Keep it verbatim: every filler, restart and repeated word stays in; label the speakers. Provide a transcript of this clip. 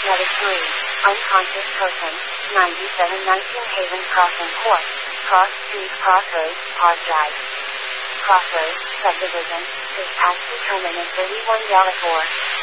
Speaker 1: Letter three. Unconscious person. ninety-seven nineteen Haven Crossing Court. Cross Street Crossroads, Park Drive. Crossroads, subdivision. Is tax determined in thirty-one Delaware.